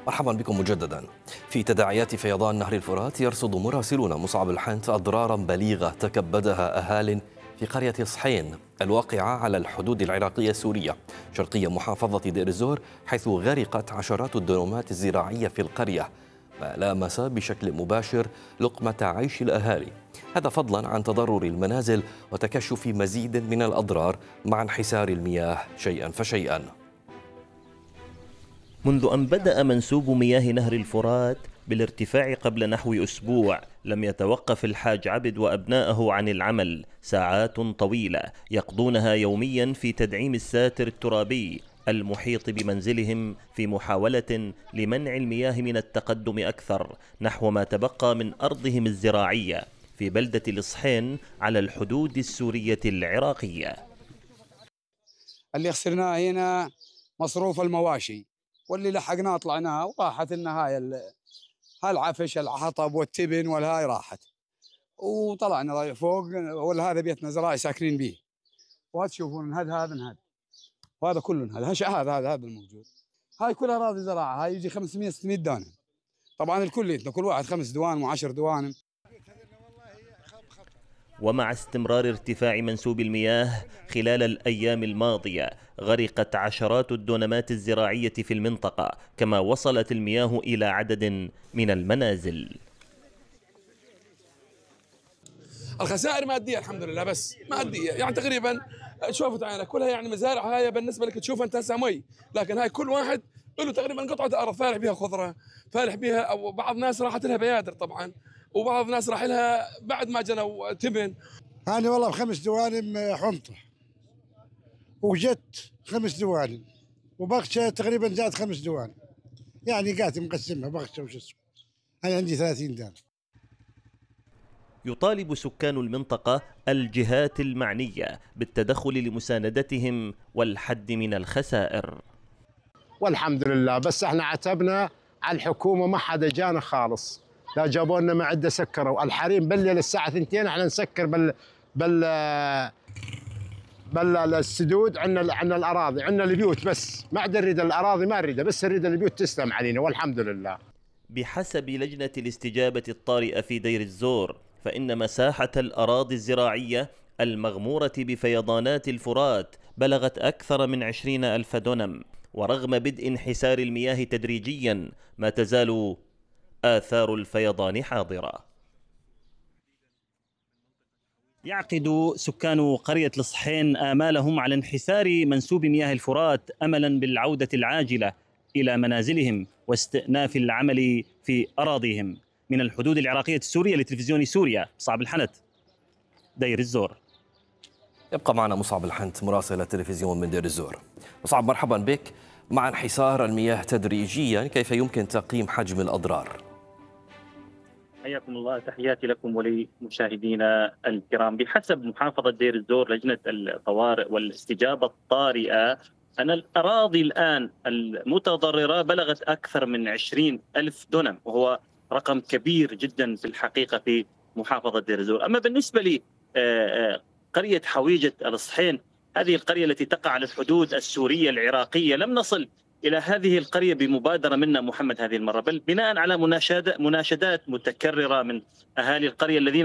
مرحبا بكم مجددا. في تداعيات فيضان نهر الفرات يرصد مراسلون مصعب الحنت أضرارا بليغة تكبدها أهال في قرية صحين الواقعة على الحدود العراقية السورية شرقية محافظة دير الزور، حيث غرقت عشرات الدونمات الزراعية في القرية، ما لامس بشكل مباشر لقمة عيش الأهالي. هذا فضلا عن تضرر المنازل وتكشف مزيد من الأضرار مع انحسار المياه شيئا فشيئا. منذ أن بدأ منسوب مياه نهر الفرات بالارتفاع قبل نحو أسبوع، لم يتوقف الحاج عبد وأبناءه عن العمل ساعات طويلة يقضونها يوميا في تدعيم الساتر الترابي المحيط بمنزلهم في محاولة لمنع المياه من التقدم أكثر نحو ما تبقى من أرضهم الزراعية في بلدة الصحين على الحدود السورية العراقية. اللي خسرناه هنا مصروف المواشي، واللي لحقناه طلعناه وراحت لنا هاي العفش الحطب والتبن والهاي راحت، وطلعنا فوق وهذا بيتنا زراعي ساكنين به، وهذا تشوفون هذا وهذا كله هذا الموجود. هاي كلها اراضي زراعه، هاي يجي 500 600 دانم، طبعا الكل كل واحد 5 دوانم و10 دوانم. ومع استمرار ارتفاع منسوب المياه خلال الأيام الماضية غرقت عشرات الدونمات الزراعية في المنطقة، كما وصلت المياه إلى عدد من المنازل. الخسائر مادية الحمد لله، بس مادية يعني تقريبا شوفت عينك كلها، يعني مزارع هاي بالنسبة لك تشوف أنت هسه مي، لكن هاي كل واحد له تقريبا قطعة أرض فالح بها خضرة، فالح بها، أو بعض ناس راحت لها بيادر طبعا، وبعض الناس راح لها بعد ما جنوا تبن. أنا والله ب5 دوانم حنطة وجت 5 دوانم وبغشة تقريبا زاد 5 دوانم، يعني قاعد مقسمها بغشة وش اسمه. أنا عندي 30 دانم. يطالب سكان المنطقة الجهات المعنية بالتدخل لمساندتهم والحد من الخسائر. والحمد لله، بس احنا عتبنا على الحكومة، ما حدا جانا خالص، لا جابوا لنا معدة سكروا الحريم بالليل الساعة 2 احنا نسكر السدود. عندنا الأراضي، عندنا البيوت، بس ما عاد نريد الأراضي، ما نريدها، بس نريد البيوت تسلم علينا والحمد لله. بحسب لجنة الاستجابة الطارئة في دير الزور، فإن مساحة الأراضي الزراعية المغمورة بفيضانات الفرات بلغت أكثر من 20,000 دونم، ورغم بدء انحسار المياه تدريجيا ما تزال آثار الفيضان حاضرة. يعقد سكان قرية الصحين آمالهم على انحسار منسوب مياه الفرات أملا بالعودة العاجلة إلى منازلهم واستئناف العمل في أراضيهم. من الحدود العراقية السورية لتلفزيون سوريا، مصعب الحنت، دير الزور. يبقى معنا مصعب الحنت مراسل التلفزيون من دير الزور. مصعب مرحبا بك. مع انحسار المياه تدريجيا كيف يمكن تقييم حجم الأضرار؟ حياكم الله، تحياتي لكم ولمشاهدينا الكرام. بحسب محافظة دير الزور لجنة الطوارئ والاستجابة الطارئة أن الأراضي الآن المتضررة بلغت أكثر من 20,000 دونم، وهو رقم كبير جدا في الحقيقة في محافظة دير الزور. أما بالنسبة لي قرية حويجة الصحين، هذه القرية التي تقع على الحدود السورية العراقية، لم نصل إلى هذه القرية بمبادرة منا محمد هذه المرة، بل بناء على مناشدات متكررة من أهالي القرية الذين